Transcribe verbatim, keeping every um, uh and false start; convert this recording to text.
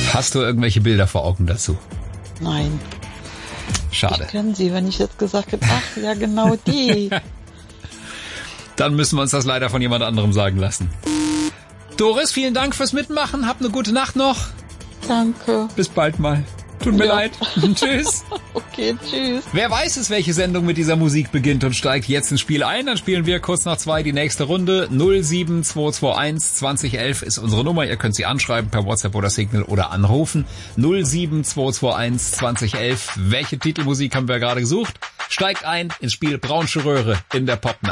Hast du irgendwelche Bilder vor Augen dazu? Nein. Schade. Ich kenne sie, wenn ich jetzt gesagt hätte, ach ja, genau die. Dann müssen wir uns das leider von jemand anderem sagen lassen. Doris, vielen Dank fürs Mitmachen. Hab eine gute Nacht noch. Danke. Bis bald mal. Tut mir Ja. leid. Tschüss. Okay, tschüss. Wer weiß es, welche Sendung mit dieser Musik beginnt und steigt jetzt ins Spiel ein, dann spielen wir kurz nach zwei die nächste Runde. null sieben zwei zwei eins zwanzig elf ist unsere Nummer. Ihr könnt sie anschreiben per WhatsApp oder Signal oder anrufen. null sieben zwei zwei eins zwanzig elf. Welche Titelmusik haben wir gerade gesucht? Steigt ein ins Spiel Braunsche Röhre in der Popnacht.